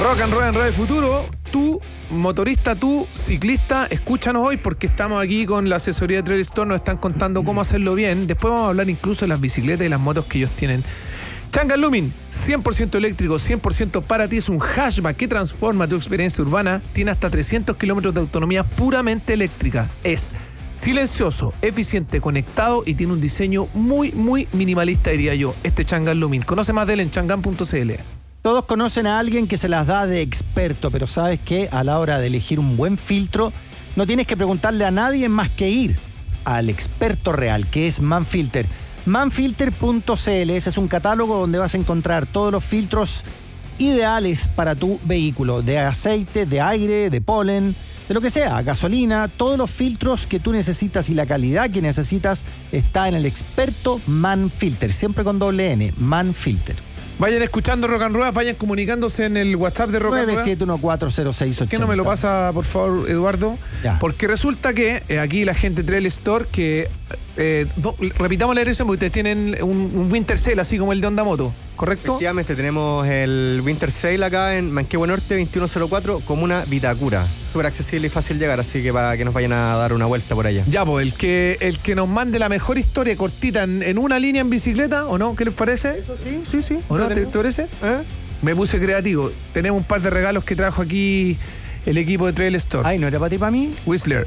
Rock and Roll en Radio Futuro. Tú, motorista, tú, ciclista, escúchanos hoy porque estamos aquí con la asesoría de Trail Store. Nos están contando cómo hacerlo bien. Después vamos a hablar incluso de las bicicletas y las motos que ellos tienen. Changan Lumin, 100% eléctrico, 100% para ti. Es un hatchback que transforma tu experiencia urbana. Tiene hasta 300 kilómetros de autonomía puramente eléctrica. Es silencioso, eficiente, conectado y tiene un diseño muy minimalista, diría yo. Este Changan Lumin. Conoce más de él en changan.cl. Todos conocen a alguien que se las da de experto, pero ¿sabes qué? A la hora de elegir un buen filtro, no tienes que preguntarle a nadie más que ir al experto real, que es Manfilter. Manfilter.cl, ese es un catálogo donde vas a encontrar todos los filtros ideales para tu vehículo, de aceite, de aire, de polen, de lo que sea, gasolina, todos los filtros que tú necesitas y la calidad que necesitas está en el experto Manfilter, siempre con doble N, Manfilter. Vayan escuchando Rock and Roll, vayan comunicándose en el WhatsApp de Rock and Roll. 971406880. ¿Por qué no me lo pasa, por favor, Eduardo? Ya. Porque resulta que aquí la gente de Trail Store, que repitamos la dirección porque ustedes tienen un Winter Sale, así como el de Honda Moto, ¿correcto? Efectivamente, tenemos el Winter Sale acá en Manquehue Norte, 2104, Comuna Vitacura. Súper accesible y fácil llegar, así que para que nos vayan a dar una vuelta por allá. Ya, pues, el que nos mande la mejor historia cortita en una línea en bicicleta, ¿o no? ¿Qué les parece? Eso sí. ¿O no? ¿Te parece? Me puse creativo. Tenemos un par de regalos que trajo aquí el equipo de Trail Store. Ay, ¿no era para ti, para mí? Whistler.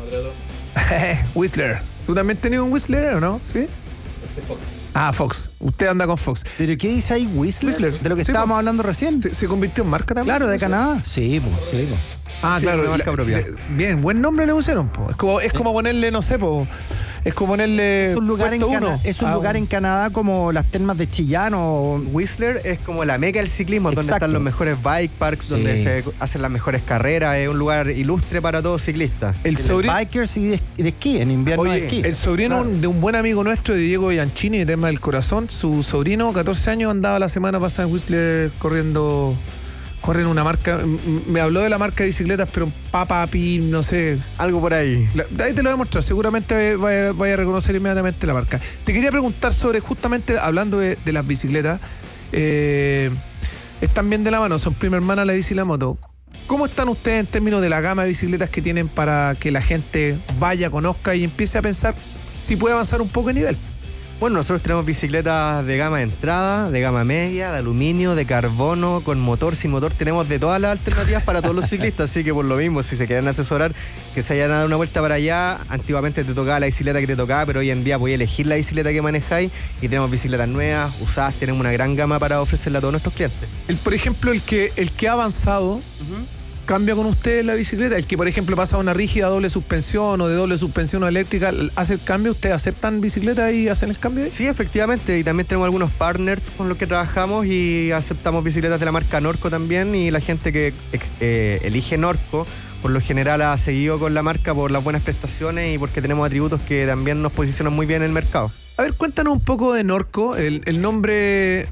Whistler. ¿Tú también tenías un Whistler o no? ¿Sí? Fox. Ah, Fox. Usted anda con Fox. ¿Pero qué dice ahí Whistler? De lo que Sí, estábamos hablando recién. ¿Se convirtió en marca también? Claro, de Whistler. Canadá. Sí, pues. Ah, Sí, claro. una marca propia. Bien, buen nombre le pusieron, po. Es como ponerle, no sé, po. Es como ponerle Es un lugar, puesto en Canadá como las termas de Chillán o... Whistler es como la meca del ciclismo, donde Exacto. están los mejores bike parks, Sí. donde se hacen las mejores carreras. Es un lugar ilustre para todo ciclista. El sobrino. Bikers y de esquí, en invierno de Oye, esquí. el sobrino de un buen amigo nuestro, de Diego Bianchini, de Tema del Corazón, su sobrino, 14 años, andaba la semana pasada en Whistler corriendo una marca. Me habló de la marca de bicicletas, pero Papi, no sé. Algo por ahí. Ahí te lo voy a mostrar, seguramente vaya a reconocer inmediatamente la marca. Te quería preguntar sobre, justamente hablando de las bicicletas, están bien de la mano, son prima hermana la bici y la moto. ¿Cómo están ustedes en términos de la gama de bicicletas que tienen para que la gente vaya, conozca y empiece a pensar si puede avanzar un poco de nivel? Bueno, nosotros tenemos bicicletas de gama de entrada, de gama media, de aluminio, de carbono, con motor, sin motor. Tenemos de todas las alternativas para todos los ciclistas, así que por lo mismo, si se quieren asesorar, que se vayan a dar una vuelta para allá. Antiguamente te tocaba la bicicleta que te tocaba, pero hoy en día podéis elegir la bicicleta que manejáis y tenemos bicicletas nuevas, usadas, tenemos una gran gama para ofrecerle a todos nuestros clientes. Por ejemplo, el que ha avanzado... ¿Cambia con ustedes la bicicleta? El que, por ejemplo, pasa a una rígida doble suspensión o de doble suspensión o eléctrica, ¿hace el cambio? ¿Ustedes aceptan bicicleta y hacen el cambio ahí? Sí, efectivamente, y también tenemos algunos partners con los que trabajamos y aceptamos bicicletas de la marca Norco también, y la gente que elige Norco por lo general ha seguido con la marca por las buenas prestaciones y porque tenemos atributos que también nos posicionan muy bien en el mercado. A ver, cuéntanos un poco de Norco. El nombre...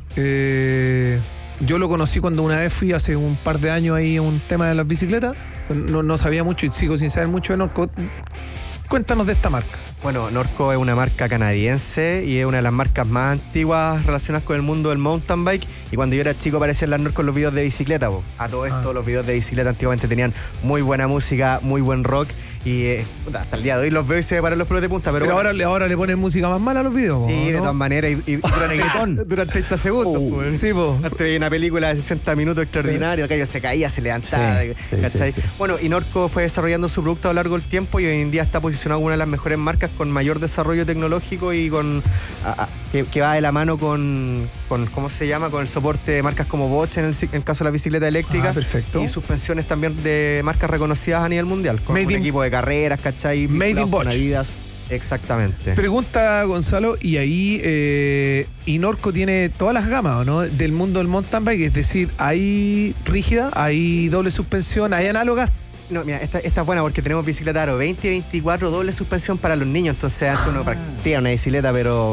yo lo conocí cuando una vez fui hace un par de años ahí a un tema de las bicicletas. No sabía mucho y sigo sin saber mucho de Norco. Cuéntanos de esta marca. Bueno, Norco es una marca canadiense y es una de las marcas más antiguas relacionadas con el mundo del mountain bike. Y cuando yo era chico aparecían las Norco en los videos de bicicleta. A todo esto, los videos de bicicleta antiguamente tenían muy buena música, muy buen rock. Y hasta el día de hoy los veo y se me paran los pelos de punta. Pero bueno, ahora le ponen música más mala a los videos. sí, ¿no? de todas maneras. Y duran 30 segundos. Pues. Sí, po. Antes veía una película de 60 minutos extraordinaria, el gallo se caía, se levantaba. Sí, ¿cachai? sí. Bueno, y Norco fue desarrollando su producto a lo largo del tiempo y hoy en día está posicionado como una de las mejores marcas con mayor desarrollo tecnológico y con que va de la mano con ¿cómo se llama? Con el soporte de marcas como Bosch en el caso de la bicicleta eléctrica. Perfecto. Y suspensiones también de marcas reconocidas a nivel mundial. Con un equipo de carreras, ¿cachai? Made in Bosch. Con Adidas. Exactamente. Pregunta Gonzalo, y ahí Norco tiene todas las gamas, ¿no? Del mundo del mountain bike, es decir, hay rígida, hay doble suspensión, hay análogas. No, mira, esta es buena porque tenemos bicicleta aro 20 y 24, doble suspensión para los niños. Entonces, antes uno practica una bicicleta, pero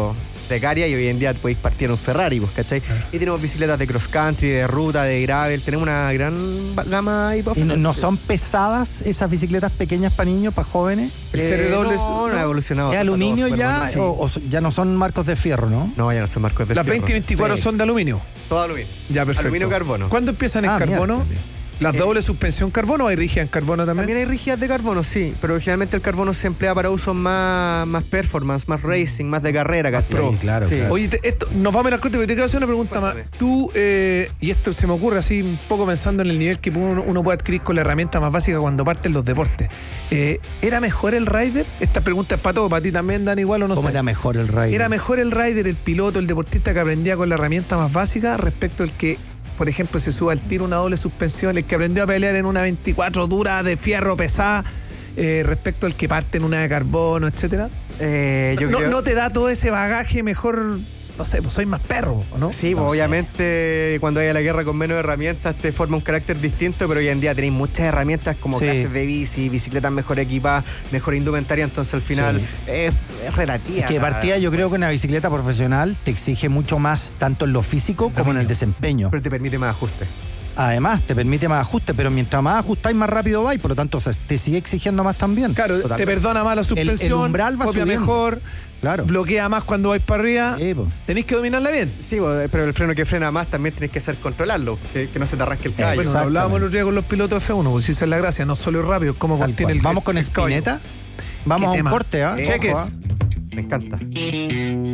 precaria, y hoy en día podéis partir en un Ferrari, pues, ¿cachai? Y tenemos bicicletas de cross country, de ruta, de gravel, tenemos una gran gama ahí para ¿Y ofrecer. no son pesadas esas bicicletas pequeñas para niños, para jóvenes? El CR2 no ha evolucionado. ¿Es Está todo aluminio súper ya bueno, sí. o ya no son marcos de fierro, no? No, ya no son marcos de Las fierro. 20 y 24 Sí. son de aluminio. Todo aluminio. Ya, perfecto. Aluminio carbono. ¿Cuándo empiezan en carbono? miércoles. ¿Las doble suspensión carbono o hay rígida en carbono también? También hay rígidas de carbono, sí, pero generalmente el carbono se emplea para usos más performance, más racing, más de carrera, ¿cachai? pro. Sí, claro, claro. Oye, esto nos vamos a mirar corto, pero te quiero hacer una pregunta más. Cuéntame. Tú, y esto se me ocurre así un poco pensando en el nivel que uno puede adquirir con la herramienta más básica cuando parte en los deportes. ¿Era mejor el rider? Esta pregunta es para todos, para ti también, Dan, igual o no sé. ¿Cómo era mejor el rider? ¿Era mejor el rider, el piloto, el deportista que aprendía con la herramienta más básica respecto al que, por ejemplo, se sube al tiro una doble suspensión, el que aprendió a pelear en una 24 dura de fierro pesada, respecto al que parte en una de carbono, etcétera? Yo creo... ¿No te da todo ese bagaje mejor? No sé, pues soy más perro, ¿o no? Sí, No pues, sé. obviamente cuando hay la guerra con menos herramientas te forma un carácter distinto, pero hoy en día tenéis muchas herramientas como Sí. clases de bici, bicicletas mejor equipadas, mejor indumentaria, entonces al final Sí. es relativa. Es que de partida yo creo que una bicicleta profesional te exige mucho más, tanto en lo físico como en el desempeño. Pero te permite más ajustes. Además, te permite más ajuste, pero mientras más ajustáis, más rápido vais, por lo tanto, te sigue exigiendo más también. Claro, Totalmente. te perdona más la suspensión, el umbral va copia subiendo. mejor, Claro. bloquea más cuando vais para arriba. Sí, po. Tenéis que dominarla bien. Sí, pues, pero el freno que frena más también tienes que saber controlarlo, que no se te arranque el caballo. Bueno, Exactamente. hablábamos el otro día con los pilotos F1, pues si esa es la gracia, no solo es rápido, es como Tal contiene cual. el Vamos con el caballo. Spinetta. Vamos a un tema? corte, ¿ah? Cheques. Ojo, ¿ah? Me encanta.